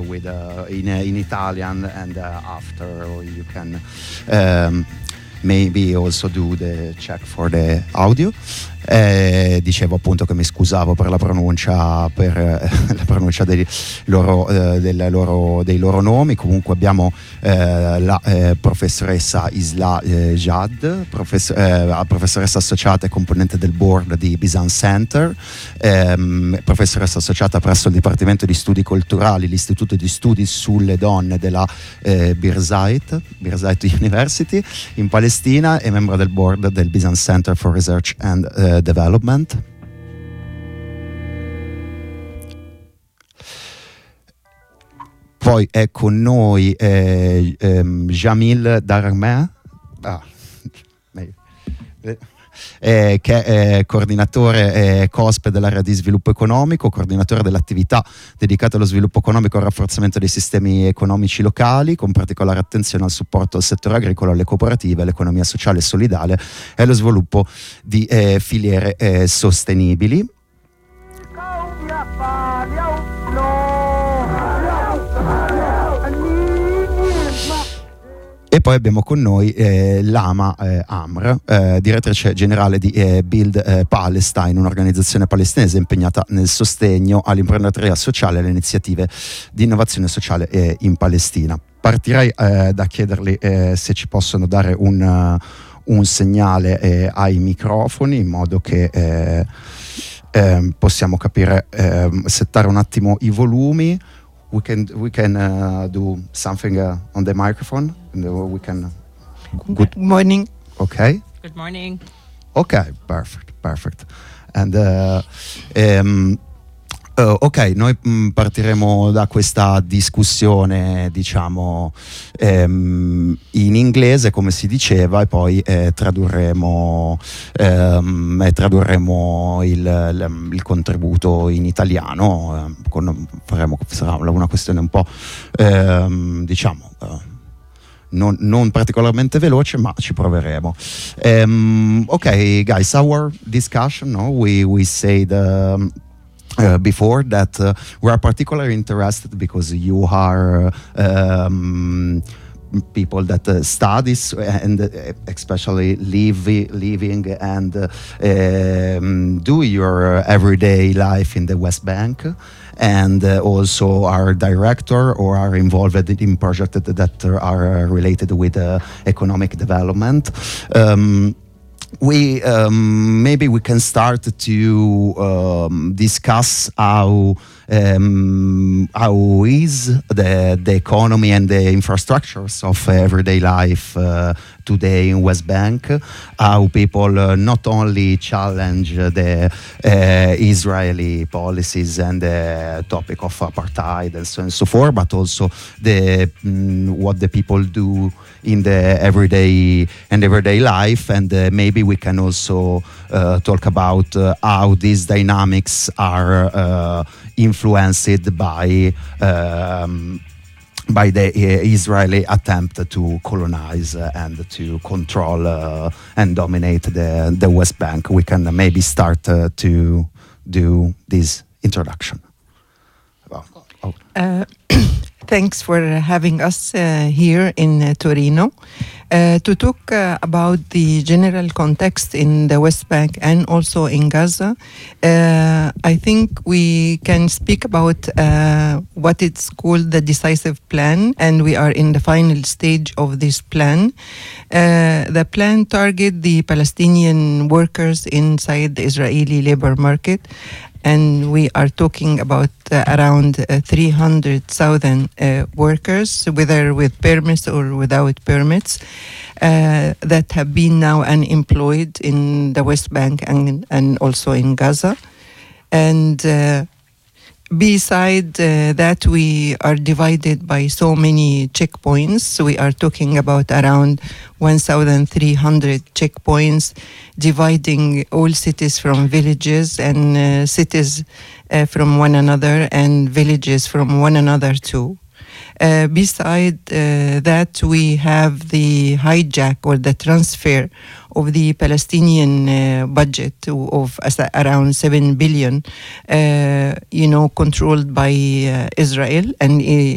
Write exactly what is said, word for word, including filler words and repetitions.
with uh, in uh, in Italian, and uh, after you can um, maybe also do the check for the audio. Eh, dicevo appunto che mi scusavo per la pronuncia per eh, la pronuncia dei loro, eh, del loro, dei loro nomi. Comunque abbiamo eh, la eh, professoressa Isla eh, Jad, professor, eh, professoressa associata e componente del board di Bizan Center, ehm, professoressa associata presso il Dipartimento di Studi Culturali, l'Istituto di Studi sulle Donne della eh, Birzeit, Birzeit University in Palestina, e membro del board del Bizan Center for Research and uh, Development. Poi è con noi eh, ehm, Jamil Darmeh, ah, eh, che è coordinatore eh, C O S P E dell'area di sviluppo economico, coordinatore dell'attività dedicata allo sviluppo economico e al rafforzamento dei sistemi economici locali, con particolare attenzione al supporto al settore agricolo, alle cooperative, all'economia sociale e solidale e allo sviluppo di eh, filiere eh, sostenibili. E poi abbiamo con noi eh, Lama eh, Amr, eh, direttrice generale di eh, Build eh, Palestine, un'organizzazione palestinese impegnata nel sostegno all'imprenditoria sociale e alle iniziative di innovazione sociale eh, in Palestina. Partirei eh, da chiederli eh, se ci possono dare un, uh, un segnale eh, ai microfoni, in modo che eh, eh, possiamo capire, eh, settare un attimo i volumi. We can we can uh, do something uh, on the microphone, and we can. Good morning. Okay. Good morning. Okay, perfect, perfect. And uh, um, uh, ok, noi mh, partiremo da questa discussione, diciamo, um, in inglese, come si diceva, e poi eh, tradurremo, um, e tradurremo il, il, il contributo in italiano. Eh, con, faremo, sarà una questione un po', um, diciamo, uh, Non, non particolarmente veloce, ma ci proveremo. Um, ok, guys, our discussion, no, we we said um, uh, before that uh, we are particularly interested because you are um, people that uh, studies and uh, especially live, living and uh, um, do your everyday life in the West Bank, and uh, also are director or are involved in projects that are related with uh, economic development. Um, we um, maybe we can start to um, discuss how um, how is the the economy and the infrastructures of everyday life uh, today in West Bank, how people uh, not only challenge the uh, Israeli policies and the topic of apartheid and so on and so forth, but also the um, what the people do in the everyday and everyday life, and uh, maybe we can also uh, talk about uh, how these dynamics are uh, influenced by um, by the uh, Israeli attempt to colonize uh, and to control uh, and dominate the the West Bank. We can maybe start uh, to do this introduction. Well, oh. uh, Thanks for having us uh, here in uh, Torino uh, to talk uh, about the general context in the West Bank and also in Gaza. Uh, I think we can speak about uh, what it's called the decisive plan, and we are in the final stage of this plan. Uh, the plan targets the Palestinian workers inside the Israeli labor market, and we are talking about uh, around uh, three hundred thousand uh, workers, whether with permits or without permits, uh, that have been now unemployed in the West Bank and, and also in Gaza. And uh, beside uh, that, we are divided by so many checkpoints. So we are talking about around one thousand three hundred checkpoints, dividing all cities from villages, and uh, cities uh, from one another, and villages from one another too. Uh, beside uh, that, we have the hijack or the transfer of the Palestinian uh, budget of uh, around seven billion, uh, you know, controlled by uh, Israel, and uh,